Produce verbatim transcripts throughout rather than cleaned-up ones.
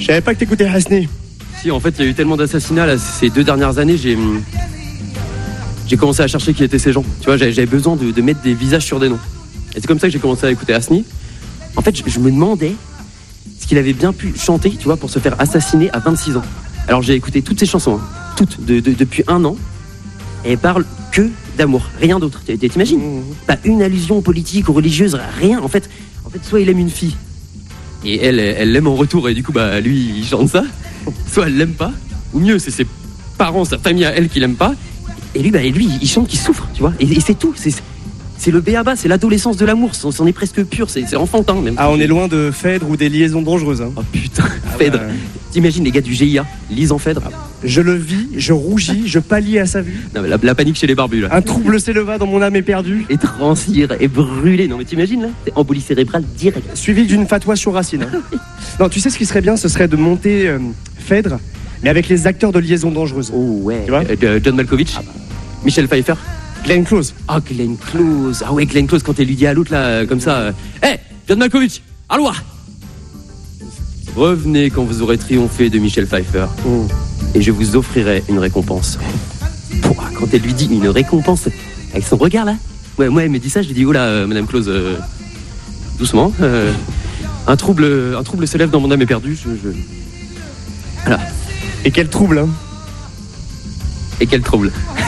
Je savais pas que t'écoutais Hasni. Si, en fait, il y a eu tellement d'assassinats là, ces deux dernières années, j'ai j'ai commencé à chercher qui étaient ces gens. Tu vois, j'avais, j'avais besoin de, de mettre des visages sur des noms. Et c'est comme ça que j'ai commencé à écouter Hasni. En fait, je, je me demandais ce qu'il avait bien pu chanter, tu vois, pour se faire assassiner à vingt-six ans. Alors j'ai écouté toutes ses chansons, hein, toutes, de, de, depuis un an. Et elle parle que d'amour, rien d'autre. T'imagines ? Mmh. Pas une allusion politique ou religieuse, rien. En fait, en fait, soit il aime une fille, et elle, elle l'aime en retour, et du coup, bah, lui, il chante ça. Soit elle l'aime pas, ou mieux, c'est ses parents, sa famille à elle qui l'aiment pas. Et lui, bah, lui, il chante qu'il souffre, tu vois. Et, et c'est tout. C'est, c'est le b.a.-ba, c'est l'adolescence de l'amour. C'en est presque pur, c'est, c'est enfantin même. Ah, on est loin de Phèdre ou des liaisons dangereuses. Hein. Oh putain, ah, Phèdre. Bah... T'imagines les gars du G I A, lisent en Phèdre. Je le vis, je rougis, je pallie à sa vue. Non mais la, la panique chez les barbus là. Un trouble s'éleva dans mon âme éperdue. Et transire et brûler. Non mais t'imagines là, c'est embolie cérébrale direct. Suivi d'une fatwa sur Racine. Hein. Non, tu sais ce qui serait bien, ce serait de monter euh, Phèdre, mais avec les acteurs de liaison dangereuse. Oh ouais. Tu vois euh, John Malkovich, ah bah. Michel Pfeiffer, Glenn Close. Ah oh, Glenn Close. Ah ouais Glenn Close quand elle lui dit à l'autre là euh, comme ça. Hé, euh, hey, John Malkovich, à loi. Revenez quand vous aurez triomphé de Michel Pfeiffer mmh. et je vous offrirai une récompense. Pouah, quand elle lui dit une récompense, avec son regard là, ouais, moi elle me dit ça, je lui dis oh là, euh, Madame Close, euh, doucement. Euh, un trouble, un trouble s'élève dans mon âme éperdue. Je, je... Voilà. Et quel trouble hein. Et quel trouble.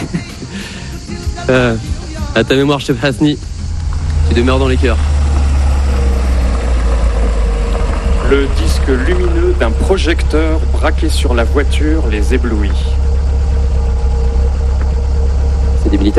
euh, à ta mémoire, chef Hasni, tu demeures dans les cœurs. Le disque lumineux d'un projecteur braqué sur la voiture les éblouit. C'est des militaires ?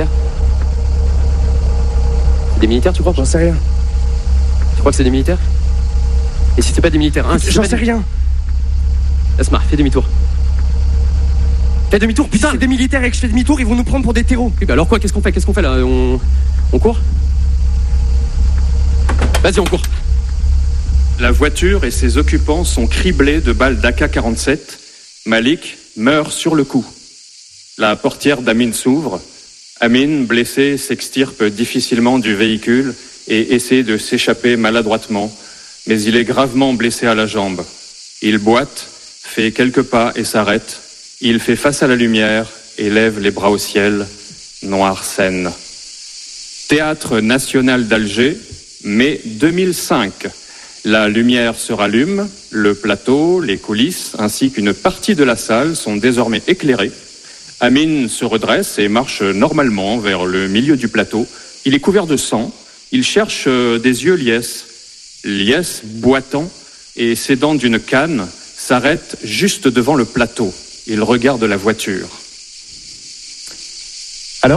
C'est des militaires, tu crois ? J'en sais rien. Tu crois que c'est des militaires ? Et si c'est pas des militaires, hein, si J'en sais des... rien. Asma, fais demi-tour. Fais demi-tour, putain. Si c'est des militaires et que je fais demi-tour, ils vont nous prendre pour des terreaux. Oui, bah alors quoi ? Qu'est-ce qu'on fait ? Qu'est-ce qu'on fait là ? On, on court ? Vas-y, on court. La voiture et ses occupants sont criblés de balles d'A K quarante-sept. Malik meurt sur le coup. La portière d'Amin s'ouvre. Amin, blessé, s'extirpe difficilement du véhicule et essaie de s'échapper maladroitement, mais il est gravement blessé à la jambe. Il boite, fait quelques pas et s'arrête. Il fait face à la lumière et lève les bras au ciel. Noire scène. Théâtre national d'Alger, mai deux mille cinq. La lumière se rallume, le plateau, les coulisses, ainsi qu'une partie de la salle sont désormais éclairées. Amin se redresse et marche normalement vers le milieu du plateau. Il est couvert de sang, il cherche des yeux liesses. Liesse, boitant et s'aidant d'une canne, s'arrête juste devant le plateau. Il regarde la voiture. Alors ?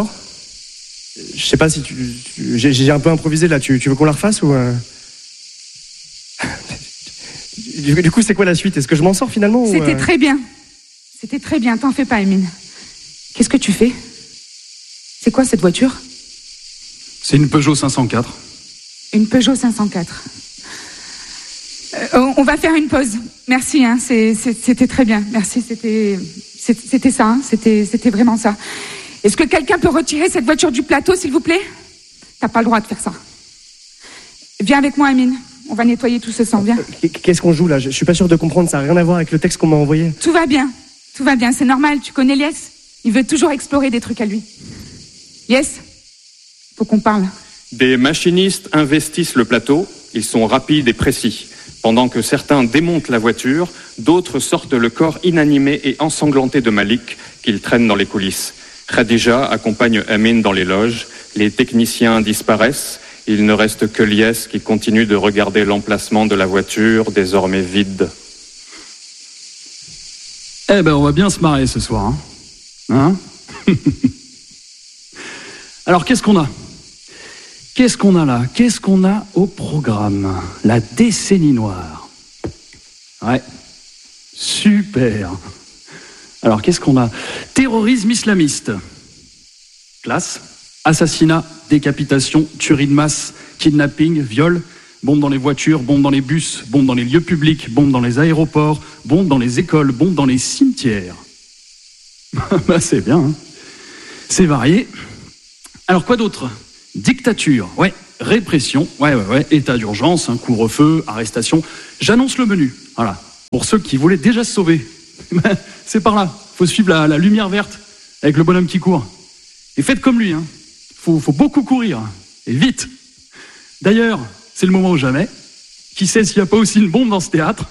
Je sais pas si tu... tu j'ai, j'ai un peu improvisé là, tu, tu veux qu'on la refasse ou... Euh... Du coup, c'est quoi la suite ? Est-ce que je m'en sors finalement ? C'était ou euh... très bien. C'était très bien, t'en fais pas, Emine. Qu'est-ce que tu fais ? C'est quoi cette voiture ? C'est une Peugeot cinq cent quatre. Une Peugeot cinq cent quatre. Euh, on va faire une pause. Merci, hein, c'est, c'est, c'était très bien. Merci, c'était, c'était, c'était ça, hein, c'était, c'était vraiment ça. Est-ce que quelqu'un peut retirer cette voiture du plateau, s'il vous plaît ? T'as pas le droit de faire ça. Viens avec moi, Amine. On va nettoyer tout ce sang, viens. Qu'est-ce qu'on joue là ? Je suis pas sûr de comprendre, ça n'a rien à voir avec le texte qu'on m'a envoyé. Tout va bien, tout va bien, c'est normal, tu connais Lies ? Il veut toujours explorer des trucs à lui. Yes ? Faut qu'on parle. Des machinistes investissent le plateau, ils sont rapides et précis. Pendant que certains démontent la voiture, d'autres sortent le corps inanimé et ensanglanté de Malik qu'ils traînent dans les coulisses. Khadija accompagne Amin dans les loges, les techniciens disparaissent. Il ne reste que Lies qui continue de regarder l'emplacement de la voiture, désormais vide. Eh ben, on va bien se marrer ce soir, hein, hein. Alors, qu'est-ce qu'on a ? Qu'est-ce qu'on a là ? Qu'est-ce qu'on a au programme ? La décennie noire. Ouais, super. Alors, qu'est-ce qu'on a ? Terrorisme islamiste. Classe. Assassinat, décapitation, tuerie de masse, kidnapping, viol, bombes dans les voitures, bombes dans les bus, bombes dans les lieux publics, bombes dans les aéroports, bombes dans les écoles, bombes dans les cimetières. Bah c'est bien, hein. C'est varié. Alors quoi d'autre ? Dictature, ouais, répression, ouais, ouais, ouais, état d'urgence, hein, couvre-feu, arrestation. J'annonce le menu, voilà. Pour ceux qui voulaient déjà se sauver, ben, c'est par là. Faut suivre la, la lumière verte avec le bonhomme qui court. Et faites comme lui, hein. Faut, faut beaucoup courir. Et vite. D'ailleurs, c'est le moment ou jamais. Qui sait s'il n'y a pas aussi une bombe dans ce théâtre?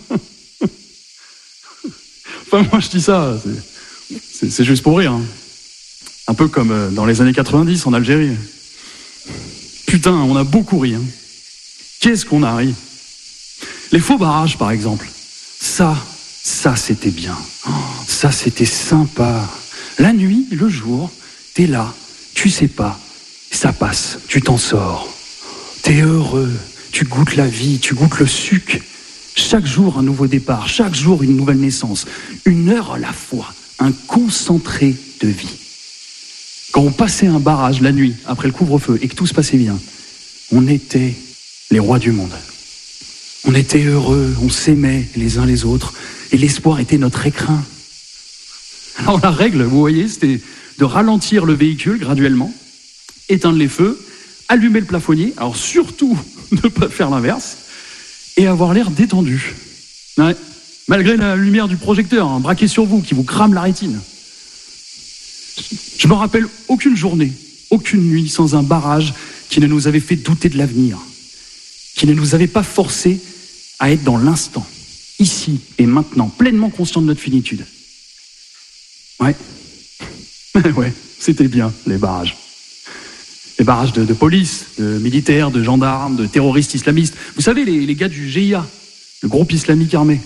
Enfin, moi, je dis ça, c'est, c'est, c'est juste pour rire. Hein. Un peu comme dans les années quatre-vingt-dix en Algérie. Putain, on a beaucoup ri. Hein. Qu'est-ce qu'on a ri? Les faux barrages, par exemple. Ça, ça, c'était bien. Oh, ça, c'était sympa. La nuit, le jour, t'es là, tu sais pas. Ça passe, tu t'en sors. T'es heureux, tu goûtes la vie, tu goûtes le suc. Chaque jour, un nouveau départ. Chaque jour, une nouvelle naissance. Une heure à la fois. Un concentré de vie. Quand on passait un barrage la nuit, après le couvre-feu, et que tout se passait bien, on était les rois du monde. On était heureux, on s'aimait les uns les autres, et l'espoir était notre écrin. Alors la règle, vous voyez, c'était de ralentir le véhicule graduellement, éteindre les feux, allumer le plafonnier, alors surtout ne pas faire l'inverse, et avoir l'air détendu. Ouais, malgré la lumière du projecteur, hein, braqué sur vous, qui vous crame la rétine. Je me rappelle aucune journée, aucune nuit sans un barrage qui ne nous avait fait douter de l'avenir, qui ne nous avait pas forcé à être dans l'instant, ici et maintenant, pleinement conscient de notre finitude. Ouais, ouais, c'était bien, les barrages. Les barrages de, de police, de militaires, de gendarmes, de terroristes islamistes. Vous savez, les, les gars du G I A, le groupe islamique armé.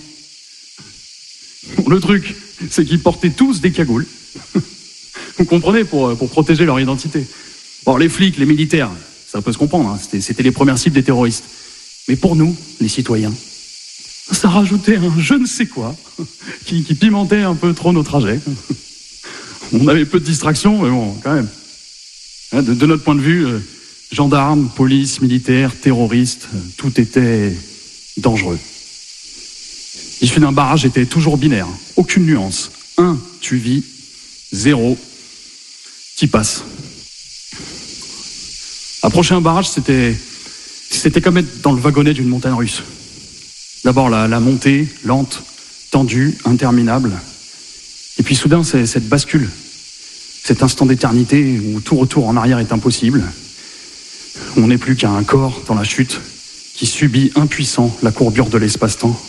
Bon, le truc, c'est qu'ils portaient tous des cagoules. Vous comprenez, pour, pour protéger leur identité. Bon, les flics, les militaires, ça peut se comprendre, hein, c'était, c'était les premières cibles des terroristes. Mais pour nous, les citoyens, ça rajoutait un je ne sais quoi qui, qui pimentait un peu trop nos trajets. On avait peu de distractions, mais bon, quand même. De, de notre point de vue, euh, gendarmes, police, militaires, terroristes, euh, tout était dangereux. L'issue d'un barrage était toujours binaire, aucune nuance. Un, tu vis, zéro, tu passes. Approcher un barrage, c'était, c'était comme être dans le wagonnet d'une montagne russe. D'abord la, la montée, lente, tendue, interminable. Et puis soudain, c'est cette bascule. Cet instant d'éternité où tout retour en arrière est impossible. On n'est plus qu'un corps dans la chute qui subit impuissant la courbure de l'espace-temps.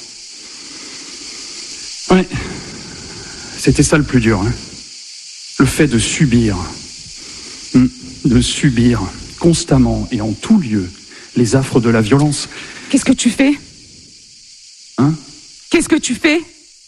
Ouais, c'était ça le plus dur. Hein. Le fait de subir, de subir constamment et en tout lieu les affres de la violence. Qu'est-ce que tu fais? Hein? Qu'est-ce que tu fais?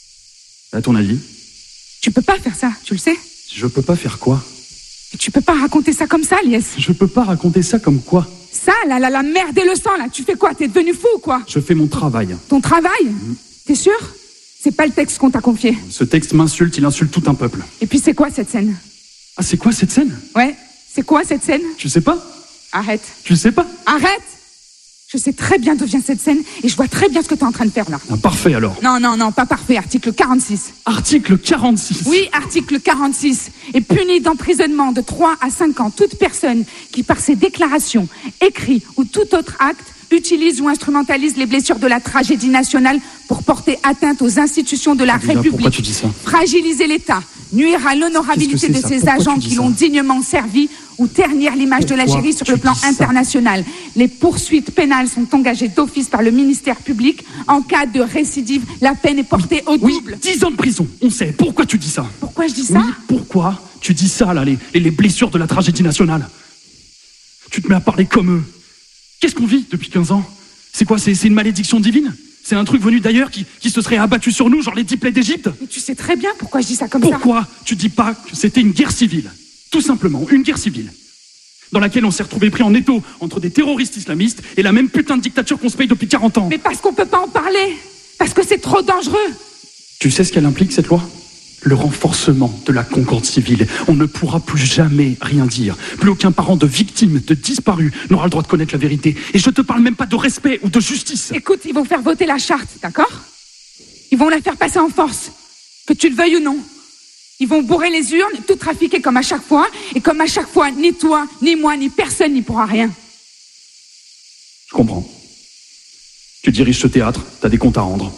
À ton avis? Tu peux pas faire ça, tu le sais? Je peux pas faire quoi? Et tu peux pas raconter ça comme ça, Lies. Je peux pas raconter ça comme quoi? Ça, là, la, la merde et le sang, là, tu fais quoi? T'es devenu fou ou quoi? Je fais mon travail. Ton travail? Mmh. T'es sûr? C'est pas le texte qu'on t'a confié. Ce texte m'insulte, il insulte tout un peuple. Et puis c'est quoi cette scène? Ah, c'est quoi cette scène? Ouais, c'est quoi cette scène? Tu sais pas? Arrête. Tu sais pas? Arrête! Je sais très bien d'où vient cette scène et je vois très bien ce que t'es en train de faire là. Ah, parfait alors. Non, non, non, pas parfait, article quarante-six. Article quarante-six? Oui, article quarante-six. Est puni d'emprisonnement de trois à cinq ans toute personne qui, par ses déclarations, écrits ou tout autre acte, utilise ou instrumentalise les blessures de la tragédie nationale pour porter atteinte aux institutions de la Abdullah, République, pourquoi tu dis ça? Fragiliser l'État, nuire à l'honorabilité de ses agents qui l'ont dignement servi ou ternir l'image de l'Algérie sur le plan international. Les poursuites pénales sont engagées d'office par le ministère public. En cas de récidive, la peine est portée au oui, double. dix ans de prison, on sait. Pourquoi tu dis ça? Pourquoi je dis ça? Oui, pourquoi tu dis ça, là, les, les blessures de la tragédie nationale? Tu te mets à parler comme eux. Qu'est-ce qu'on vit depuis quinze ans? C'est quoi? C'est, c'est une malédiction divine? C'est un truc venu d'ailleurs qui, qui se serait abattu sur nous, genre les dix plaies d'Égypte? Mais tu sais très bien pourquoi je dis ça comme pourquoi ça. Pourquoi tu dis pas que c'était une guerre civile? Tout simplement, une guerre civile. Dans laquelle on s'est retrouvé pris en étau entre des terroristes islamistes et la même putain de dictature qu'on se paye depuis quarante ans. Mais parce qu'on peut pas en parler. Parce que c'est trop dangereux. Tu sais ce qu'elle implique, cette loi? Le renforcement de la concorde civile. On ne pourra plus jamais rien dire. Plus aucun parent de victime, de disparu n'aura le droit de connaître la vérité. Et je te parle même pas de respect ou de justice. Écoute, ils vont faire voter la charte, d'accord? Ils vont la faire passer en force. Que tu le veuilles ou non. Ils vont bourrer les urnes, tout trafiquer comme à chaque fois. Et comme à chaque fois, ni toi, ni moi, ni personne n'y pourra rien. Je comprends. Tu diriges ce théâtre, t'as des comptes à rendre. Je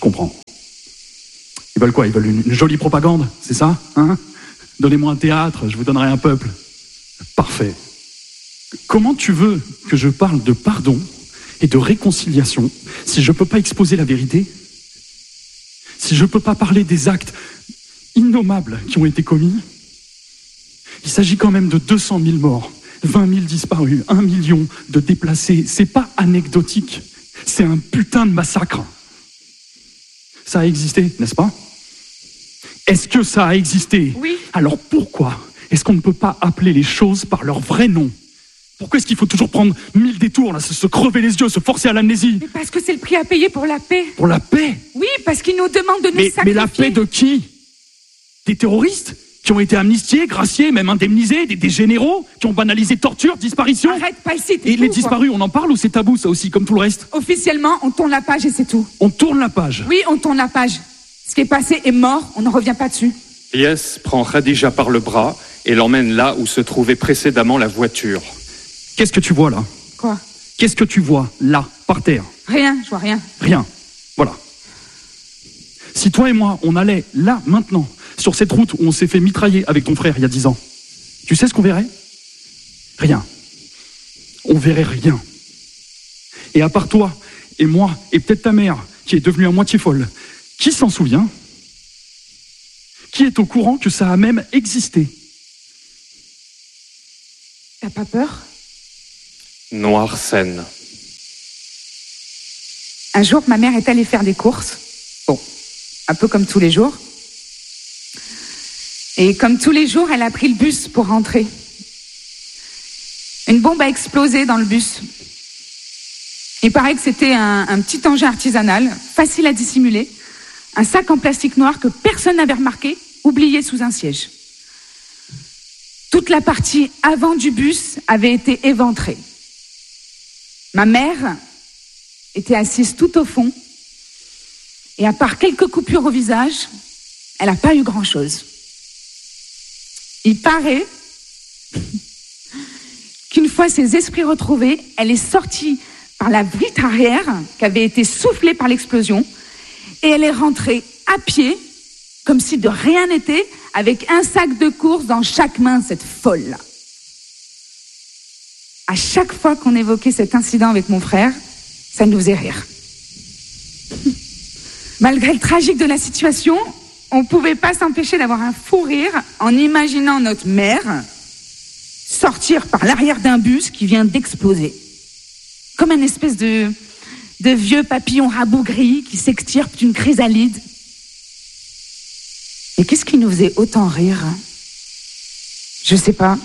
comprends. Ils veulent quoi? Ils veulent une, une jolie propagande, c'est ça, hein? Donnez-moi un théâtre, je vous donnerai un peuple. Parfait. Comment tu veux que je parle de pardon et de réconciliation si je ne peux pas exposer la vérité? Si je ne peux pas parler des actes innommables qui ont été commis? Il s'agit quand même de deux cent mille morts, vingt mille disparus, un million de déplacés. C'est pas anecdotique, c'est un putain de massacre. Ça a existé, n'est-ce pas? Est-ce que ça a existé? Oui. Alors pourquoi est-ce qu'on ne peut pas appeler les choses par leur vrai nom? Pourquoi est-ce qu'il faut toujours prendre mille détours, là, se, se crever les yeux, se forcer à l'amnésie? Mais parce que c'est le prix à payer pour la paix. Pour la paix? Oui, parce qu'ils nous demandent de nous mais, sacrifier. mais la paix de qui? Des terroristes qui ont été amnistiés, graciés, même indemnisés, des, des généraux qui ont banalisé torture, disparition? Arrête, pas ici, t'es Et fou, les quoi. disparus, on en parle ou c'est tabou ça aussi, comme tout le reste? Officiellement, on tourne la page et c'est tout. On tourne la page. Oui, on tourne la page. Ce qui est passé est mort, on ne revient pas dessus. Ilyes prend Khadija par le bras et l'emmène là où se trouvait précédemment la voiture. Qu'est-ce que tu vois là? Quoi? Qu'est-ce que tu vois là, par terre? Rien, je vois rien. Rien. Voilà. Si toi et moi, on allait là, maintenant, sur cette route où on s'est fait mitrailler avec ton frère il y a dix ans, tu sais ce qu'on verrait? Rien. On verrait rien. Et à part toi, et moi, et peut-être ta mère, qui est devenue à moitié folle, qui s'en souvient? Qui est au courant que ça a même existé? T'as pas peur? Noire scène. Un jour, ma mère est allée faire des courses. Bon, un peu comme tous les jours. Et comme tous les jours, elle a pris le bus pour rentrer. Une bombe a explosé dans le bus. Il paraît que c'était un, un petit engin artisanal, facile à dissimuler, un sac en plastique noir que personne n'avait remarqué, oublié sous un siège. Toute la partie avant du bus avait été éventrée. Ma mère était assise tout au fond, et à part quelques coupures au visage, elle n'a pas eu grand-chose. Il paraît qu'une fois ses esprits retrouvés, elle est sortie par la vitre arrière qui avait été soufflée par l'explosion et elle est rentrée à pied, comme si de rien n'était, avec un sac de courses dans chaque main, cette folle-là. À chaque fois qu'on évoquait cet incident avec mon frère, ça nous faisait rire. Malgré le tragique de la situation, on ne pouvait pas s'empêcher d'avoir un fou rire en imaginant notre mère sortir par l'arrière d'un bus qui vient d'exploser. Comme un espèce de, de vieux papillon rabougri qui s'extirpe d'une chrysalide. Et qu'est-ce qui nous faisait autant rire? Je sais pas.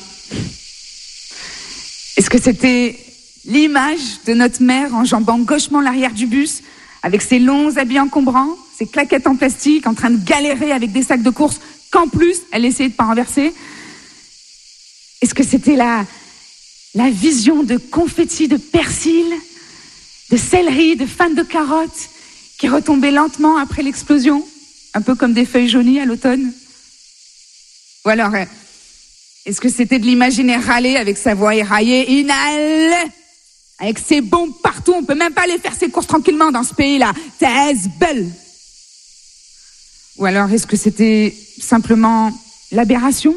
Est-ce que c'était l'image de notre mère enjambant gauchement l'arrière du bus avec ses longs habits encombrants, ses claquettes en plastique, en train de galérer avec des sacs de courses qu'en plus elle essayait de pas renverser? Est-ce que c'était la, la vision de confettis de persil, de céleri, de fans de carottes qui retombaient lentement après l'explosion, un peu comme des feuilles jaunies à l'automne? Ou alors, est-ce que c'était de l'imaginer râler avec sa voix éraillée, Inal, avec ses bombes partout, on peut même pas aller faire ses courses tranquillement dans ce pays-là, c'est belle. Ou alors, est-ce que c'était simplement l'aberration?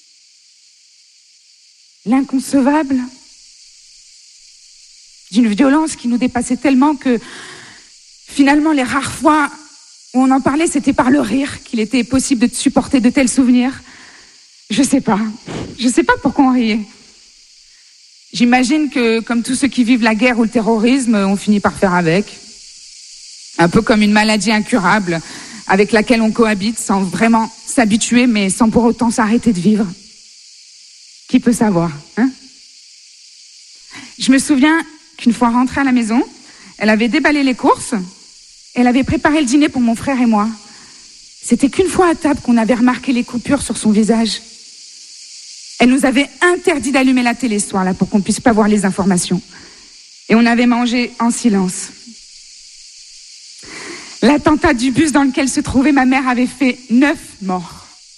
L'inconcevable? D'une violence qui nous dépassait tellement que, finalement, les rares fois où on en parlait, c'était par le rire qu'il était possible de supporter de tels souvenirs. Je sais pas. Je sais pas pourquoi on riait. J'imagine que, comme tous ceux qui vivent la guerre ou le terrorisme, on finit par faire avec. Un peu comme une maladie incurable avec laquelle on cohabite sans vraiment s'habituer, mais sans pour autant s'arrêter de vivre. Qui peut savoir, hein? Je me souviens qu'une fois rentrée à la maison, elle avait déballé les courses, elle avait préparé le dîner pour mon frère et moi. C'était qu'une fois à table qu'on avait remarqué les coupures sur son visage. Elle nous avait interdit d'allumer la télé ce soir-là pour qu'on puisse pas voir les informations. Et on avait mangé en silence. L'attentat du bus dans lequel se trouvait ma mère avait fait neuf morts.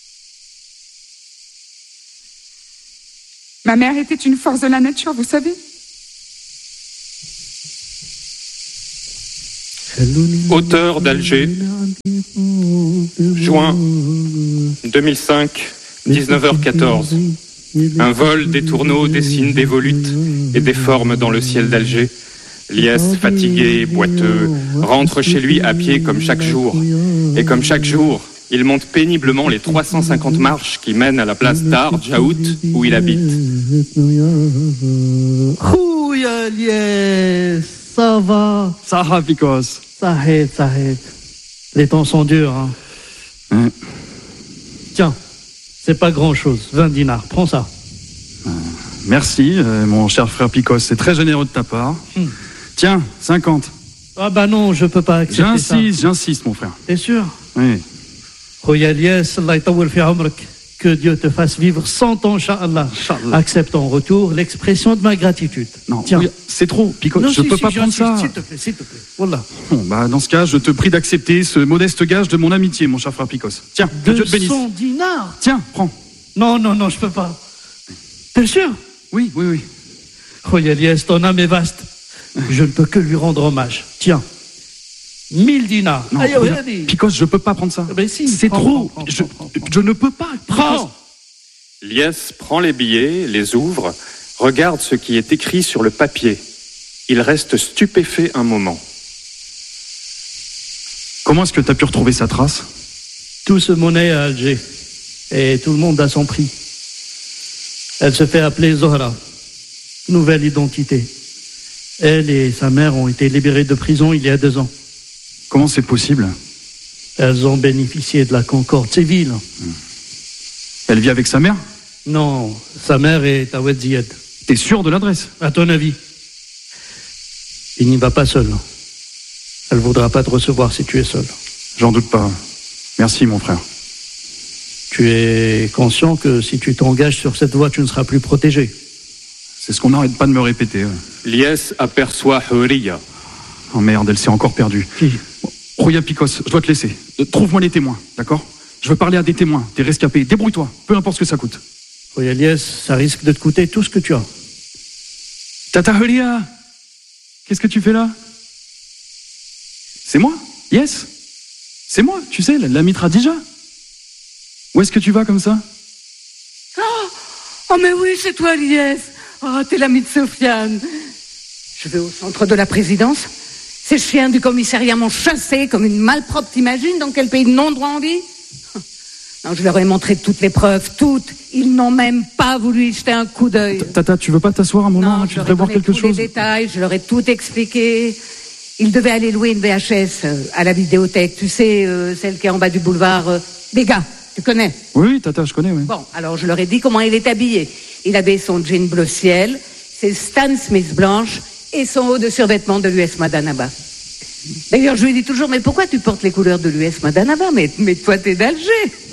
Ma mère était une force de la nature, vous savez. Auteur d'Alger, juin deux mille cinq, dix-neuf heures quatorze. Un vol des tourneaux dessine des volutes et des formes dans le ciel d'Alger. Liès, fatigué et boiteux, rentre chez lui à pied comme chaque jour. Et comme chaque jour, il monte péniblement les trois cent cinquante marches qui mènent à la place d'Ar Djaout où il habite. Khouya Liès, ça va? Ça va, Picos. Ça aide, ça aide. Les temps sont durs, hein. Hein. Tiens, c'est pas grand-chose. vingt dinars, prends ça. Euh, merci, euh, mon cher frère Picos. C'est très généreux de ta part. Hmm. Tiens, cinquante. Ah bah non, je peux pas accepter ça. J'insiste, j'insiste, mon frère. T'es sûr? Oui. Khouya Liès, Allah ytawil fi umrak. Que Dieu te fasse vivre cent ans, Inch'Allah. Inch'Allah. Accepte en retour l'expression de ma gratitude. Non, tiens. oui, c'est trop, Picos. Non, je si, peux si, pas j'insiste, prendre ça. S'il te plaît, s'il te plaît. Voilà. Bon, bah, dans ce cas, je te prie d'accepter ce modeste gage de mon amitié, mon cher frère Picos. Tiens, que Dieu te bénisse. deux cents dinars. Tiens, prends. Non, non, non, je peux pas. T'es sûr? Oui, oui, oui. Khouya Liès, ton âme est vaste. Je ne peux que lui rendre hommage. Tiens. mille dinars. Non, Aïe, regarde, aïe, aïe. Picos, je peux pas prendre ça. Ben si, c'est prends, trop. prends, prends, je, prends, prends, je ne peux pas. Prends. Liès prend les billets, les ouvre, regarde ce qui est écrit sur le papier. Il reste stupéfait un moment. Comment est-ce que tu as pu retrouver sa trace? Tout se monnaie à Alger. Et tout le monde a son prix. Elle se fait appeler Zohra. Nouvelle identité. Elle et sa mère ont été libérées de prison il y a deux ans. Comment c'est possible? Elles ont bénéficié de la concorde civile. Elle vit avec sa mère? Non, sa mère est à Oued-Ziyad. T'es sûr de l'adresse? À ton avis? Il n'y va pas seul. Elle voudra pas te recevoir si tu es seul. J'en doute pas. Merci, mon frère. Tu es conscient que si tu t'engages sur cette voie, tu ne seras plus protégé. C'est ce qu'on n'arrête pas de me répéter. Ouais. Liès aperçoit Houriya. Oh merde, elle s'est encore perdue. Qui? Khouya Picos, je dois te laisser. Euh, Trouve-moi les témoins, d'accord? Je veux parler à des témoins, des rescapés. Débrouille-toi, peu importe ce que ça coûte. Khouya Liès, ça risque de te coûter tout ce que tu as. Tata Horia, qu'est-ce que tu fais là? C'est moi? Yes? C'est moi, tu sais, la Mitra Dija. Où est-ce que tu vas comme ça? Oh, oh mais oui, c'est toi, Liès. Oh, t'es l'ami de Sofiane. Je vais au centre de la présidence. Ces chiens du commissariat m'ont chassé comme une malpropre, t'imagines dans quel pays de non-droit on vit? Non, je leur ai montré toutes les preuves, toutes. Ils n'ont même pas voulu y jeter un coup d'œil. Tata, tu veux pas t'asseoir un moment? Non, Tu je leur ai voudrais voir donné quelque tous chose? les détails, je leur ai tout expliqué. Ils devaient aller louer une V H S euh, à la vidéothèque, tu sais, euh, celle qui est en bas du boulevard euh, des gars, tu connais? Oui, Tata, je connais, oui. Bon, alors je leur ai dit comment il est habillé. Il avait son jean bleu ciel, ses Stan Smith blanches et son haut de survêtement de l'U S Madanaba. D'ailleurs, je lui dis toujours, mais pourquoi tu portes les couleurs de l'U S Madanaba? Mais, mais toi, t'es d'Alger.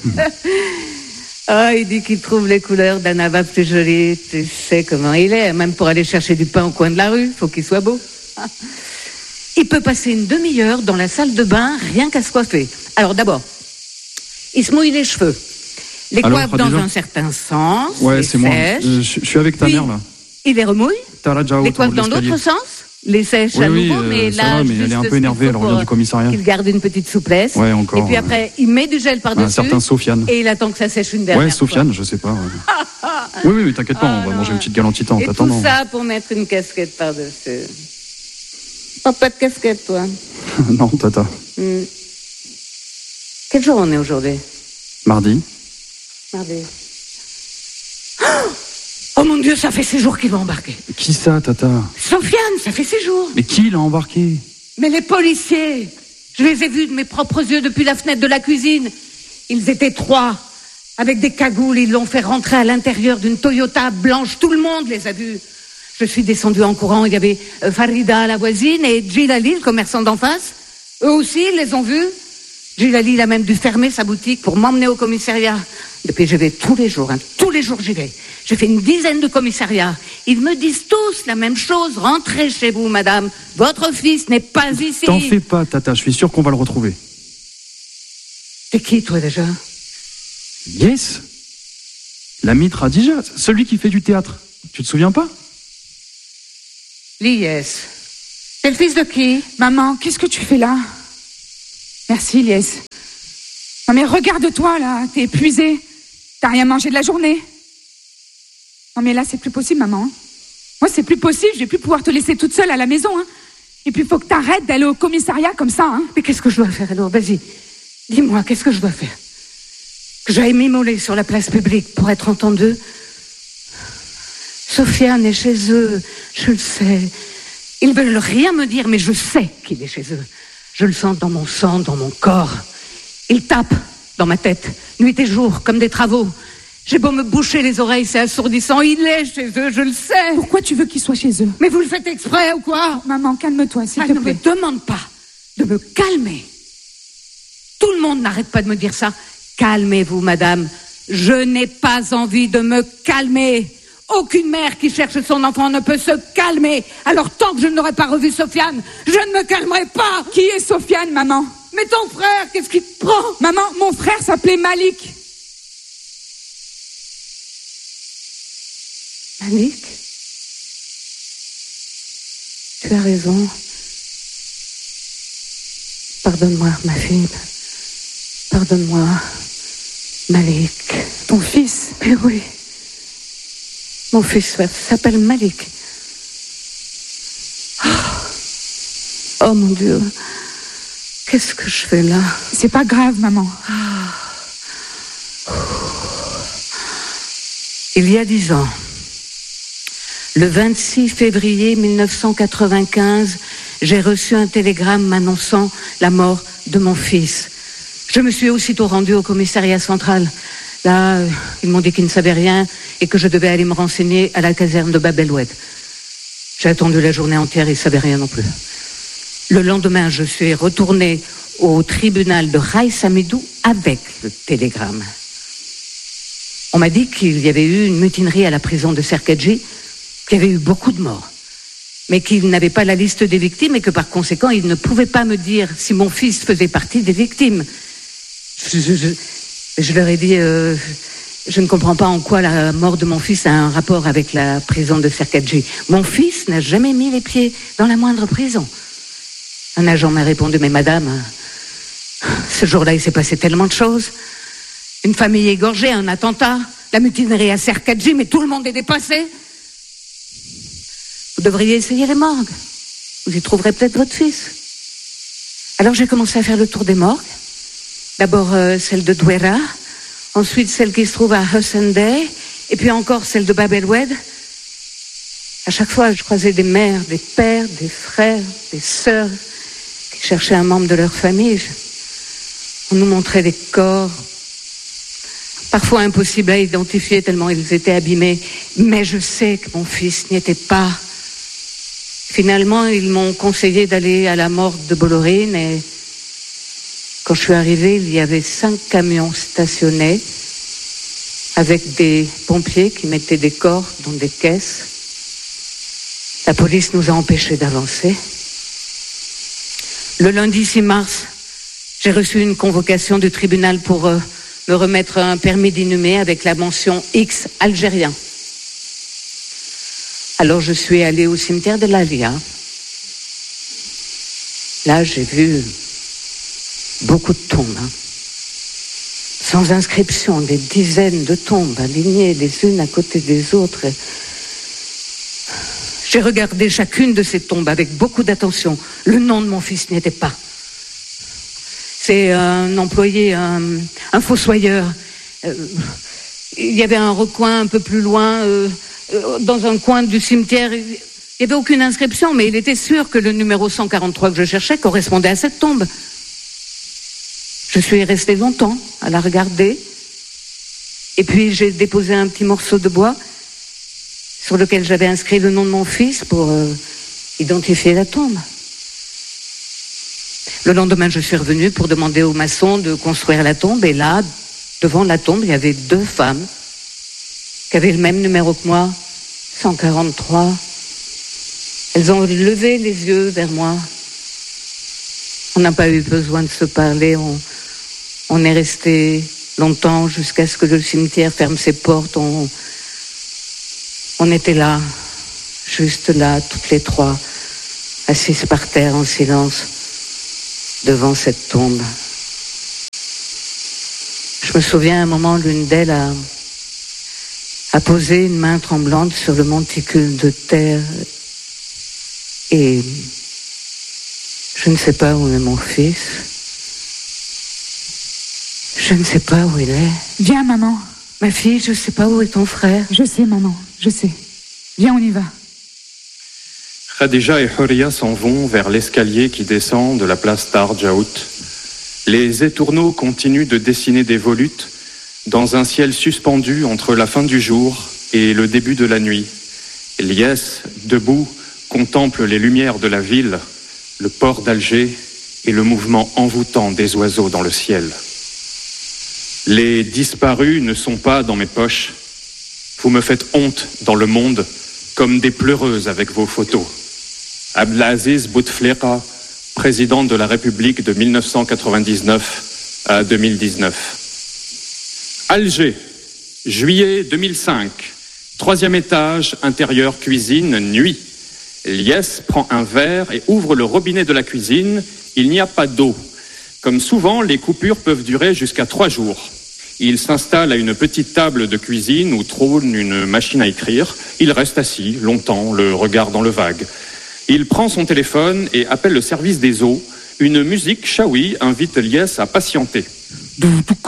Ah, il dit qu'il trouve les couleurs d'Annaba plus jolies. Tu sais comment il est, même pour aller chercher du pain au coin de la rue, faut qu'il soit beau. Il peut passer une demi-heure dans la salle de bain rien qu'à se coiffer. Alors d'abord, il se mouille les cheveux. Les Alors, coiffe dans Khadija un certain sens. Ouais, les c'est moi. sèche. Euh, Je je suis avec ta Puis, mère, là. Il les remouille. Tara Djaout, Les coiffe au dans bout de l'autre l'escalier. sens. Les sèche Oui, à oui, nouveau, euh, mais ça là, va, mais elle est juste un peu ce qu'il énervée, elle faut revient pour du commissariat. qu'il garde une petite souplesse. Ouais, encore, Et puis ouais. après, il met du gel par-dessus. Un certain Sofiane. Et il attend que ça sèche une dernière Ouais, fois. Sofiane, je sais pas. ouais. Oui, oui, oui, t'inquiète pas, Ah, on va non, manger une ouais. petite galantita en Et t'attendant. tout ça pour mettre une casquette par-dessus. Oh, pas de casquette, toi. Non, Tata. Hmm. Quel jour on est aujourd'hui? Mardi. Mardi. Oh mon Dieu, ça fait six jours qu'ils vont embarquer. Qui ça, Tata? Sofiane, ça fait six jours. Mais qui l'a embarqué? Mais les policiers, je les ai vus de mes propres yeux depuis la fenêtre de la cuisine. Ils étaient trois, avec des cagoules. Ils l'ont fait rentrer à l'intérieur d'une Toyota blanche. Tout le monde les a vus. Je suis descendue en courant. Il y avait euh, Farida, la voisine, et Djilali, le commerçant d'en face. Eux aussi, ils les ont vus. Djilali, il a même dû fermer sa boutique pour m'emmener au commissariat. Depuis, je vais tous les jours. Hein. Tous les jours, j'y vais. J'ai fait une dizaine de commissariats. Ils me disent tous la même chose. Rentrez chez vous, madame. Votre fils n'est pas ici. T'en fais pas, Tata, je suis sûr qu'on va le retrouver. T'es qui, toi, déjà? Yes. La Mitra Dija, celui qui fait du théâtre. Tu te souviens pas? Liès. C'est le fils de qui? Maman, qu'est-ce que tu fais là? Merci, Lies. Non mais regarde-toi là, t'es épuisée. T'as rien mangé de la journée. Non mais là, c'est plus possible, maman. Hein. Moi, c'est plus possible, je vais plus pouvoir te laisser toute seule à la maison. Hein. Et puis, il faut que t'arrêtes d'aller au commissariat comme ça. Hein. Mais qu'est-ce que je dois faire alors? Vas-y, dis-moi, qu'est-ce que je dois faire? Que j'aille m'immoler sur la place publique pour être entendue? Sofiane est chez eux, je le sais. Ils veulent rien me dire, mais je sais qu'il est chez eux. Je le sens dans mon sang, dans mon corps. Il tape dans ma tête, nuit et jour, comme des travaux. J'ai beau me boucher les oreilles, c'est assourdissant. Il est chez eux, je le sais. Pourquoi tu veux qu'il soit chez eux? Mais vous le faites exprès ou quoi? Maman, calme-toi, s'il ah, te ne plaît. Ne me demande pas de me calmer. Tout le monde n'arrête pas de me dire ça. Calmez-vous, madame. Je n'ai pas envie de me calmer. Aucune mère qui cherche son enfant ne peut se calmer. Alors tant que je n'aurai pas revu Sofiane, je ne me calmerai pas. Qui est Sofiane, maman? Mais ton frère, qu'est-ce qui te prend? Maman, mon frère s'appelait Malik. Malik? Tu as raison. Pardonne-moi, ma fille. Pardonne-moi, Malik. Ton fils? Mais oui. Mon fils s'appelle Malik. Oh, oh mon Dieu. Qu'est-ce que je fais là? C'est pas grave, maman. Oh. Il y a dix ans, le vingt-six février mille neuf cent quatre-vingt-quinze, j'ai reçu un télégramme m'annonçant la mort de mon fils. Je me suis aussitôt rendue au commissariat central. Là, euh, ils m'ont dit qu'ils ne savaient rien et que je devais aller me renseigner à la caserne de Bab el Oued. J'ai attendu la journée entière, ils ne savaient rien non plus. Le lendemain, je suis retournée au tribunal de Raïs Hamidou avec le télégramme. On m'a dit qu'il y avait eu une mutinerie à la prison de Serkadji, qu'il y avait eu beaucoup de morts, mais qu'il n'avait pas la liste des victimes et que par conséquent, il ne pouvait pas me dire si mon fils faisait partie des victimes. Je, je, je, je leur ai dit, euh, je ne comprends pas en quoi la mort de mon fils a un rapport avec la prison de Serkadji. Mon fils n'a jamais mis les pieds dans la moindre prison. Un agent m'a répondu, mais madame, ce jour-là, il s'est passé tellement de choses. Une famille égorgée, un attentat, la mutinerie à Serkadji, mais tout le monde est dépassé. Vous devriez essayer les morgues. Vous y trouverez peut-être votre fils. Alors j'ai commencé à faire le tour des morgues. D'abord euh, celle de Douera, ensuite celle qui se trouve à Hussendey, et puis encore celle de Bab el Oued. À chaque fois, je croisais des mères, des pères, des frères, des sœurs qui cherchaient un membre de leur famille. On nous montrait des corps, parfois impossibles à identifier tellement ils étaient abîmés. Mais je sais que mon fils n'y était pas. Finalement, ils m'ont conseillé d'aller à la morgue de Bolorine et quand je suis arrivée, il y avait cinq camions stationnés avec des pompiers qui mettaient des corps dans des caisses. La police nous a empêchés d'avancer. Le lundi six mars, j'ai reçu une convocation du tribunal pour euh, me remettre un permis d'inhumer avec la mention X algérien. Alors je suis allée au cimetière de l'Alia. Là, j'ai vu beaucoup de tombes, hein. Sans inscription, des dizaines de tombes alignées les unes à côté des autres. J'ai regardé chacune de ces tombes avec beaucoup d'attention. Le nom de mon fils n'y était pas. C'est un employé, un, un fossoyeur. Euh, il y avait un recoin un peu plus loin, euh, dans un coin du cimetière. Il n'y avait aucune inscription, mais il était sûr que le numéro cent quarante-trois que je cherchais correspondait à cette tombe. Je suis restée longtemps à la regarder. Et puis j'ai déposé un petit morceau de bois sur lequel j'avais inscrit le nom de mon fils pour euh, identifier la tombe. Le lendemain, je suis revenue pour demander aux maçons de construire la tombe. Et là, devant la tombe, il y avait deux femmes qui avaient le même numéro que moi, cent quarante-trois. Elles ont levé les yeux vers moi. On n'a pas eu besoin de se parler. On, on est resté longtemps jusqu'à ce que le cimetière ferme ses portes. On, on était là, juste là, toutes les trois, assise par terre en silence devant cette tombe. Je me souviens, à un moment, l'une d'elles a, a posé une main tremblante sur le monticule de terre et je ne sais pas où est mon fils. Je ne sais pas où il est. Viens, maman. Ma fille, je ne sais pas où est ton frère. Je sais, maman, je sais. Viens, on y va. Khadija et Huria s'en vont vers l'escalier qui descend de la place Dar Djaout. Les étourneaux continuent de dessiner des volutes dans un ciel suspendu entre la fin du jour et le début de la nuit. Liès, debout, contemple les lumières de la ville, le port d'Alger et le mouvement envoûtant des oiseaux dans le ciel. Les disparus ne sont pas dans mes poches. Vous me faites honte dans le monde comme des pleureuses avec vos photos. Abdelaziz Bouteflika, président de la République de mille neuf cent quatre-vingt-dix-neuf à deux mille dix-neuf. Alger, juillet deux mille cinq. Troisième étage, intérieur, cuisine, nuit. Liès prend un verre et ouvre le robinet de la cuisine. Il n'y a pas d'eau. Comme souvent, les coupures peuvent durer jusqu'à trois jours. Il s'installe à une petite table de cuisine où trône une machine à écrire. Il reste assis longtemps, le regard dans le vague. Il prend son téléphone et appelle le service des eaux. Une musique chaoui invite Liès à patienter.